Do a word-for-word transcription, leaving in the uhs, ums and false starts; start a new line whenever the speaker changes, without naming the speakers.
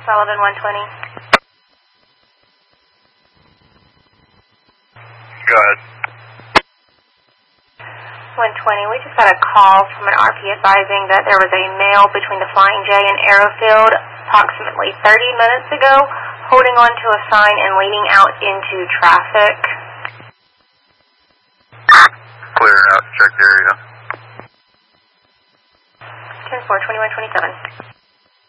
Sullivan one twenty.
Go ahead.
one twenty, we just got a call from an R P advising that there was a male between the Flying J and Aerofield approximately thirty minutes ago, holding on to a sign and leaning out into traffic.
Clear out, check the area.
ten four, twenty-one twenty-seven.